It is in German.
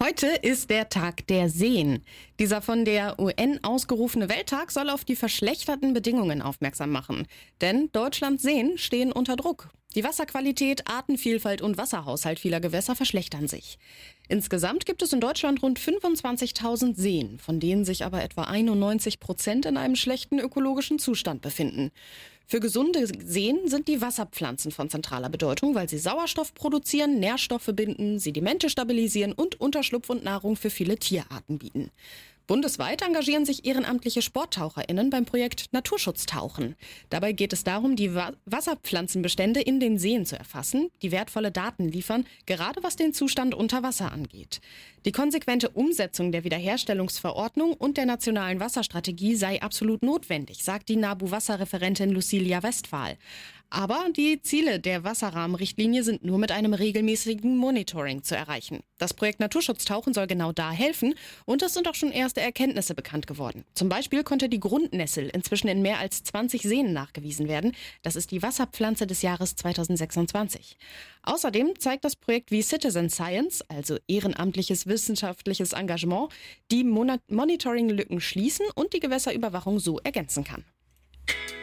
Heute ist der Tag der Seen. Dieser von der UN ausgerufene Welttag soll auf die verschlechterten Bedingungen aufmerksam machen. Denn Deutschlands Seen stehen unter Druck. Die Wasserqualität, Artenvielfalt und Wasserhaushalt vieler Gewässer verschlechtern sich. Insgesamt gibt es in Deutschland rund 25.000 Seen, von denen sich aber etwa 91% in einem schlechten ökologischen Zustand befinden. Für gesunde Seen sind die Wasserpflanzen von zentraler Bedeutung, weil sie Sauerstoff produzieren, Nährstoffe binden, Sedimente stabilisieren und Unterschlupf und Nahrung für viele Tierarten bieten. Bundesweit engagieren sich ehrenamtliche SporttaucherInnen beim Projekt Naturschutztauchen. Dabei geht es darum, die Wasserpflanzenbestände in den Seen zu erfassen, die wertvolle Daten liefern, gerade was den Zustand unter Wasser angeht. Die konsequente Umsetzung der Wiederherstellungsverordnung und der nationalen Wasserstrategie sei absolut notwendig, sagt die NABU-Wasserreferentin Lucilia Westphal. Aber die Ziele der Wasserrahmenrichtlinie sind nur mit einem regelmäßigen Monitoring zu erreichen. Das Projekt Naturschutztauchen soll genau da helfen und es sind auch schon erste Erkenntnisse bekannt geworden. Zum Beispiel konnte die Grundnessel inzwischen in mehr als 20 Seen nachgewiesen werden. Das ist die Wasserpflanze des Jahres 2026. Außerdem zeigt das Projekt, wie Citizen Science, also ehrenamtliches wissenschaftliches Engagement, die Monitoring-Lücken schließen und die Gewässerüberwachung so ergänzen kann.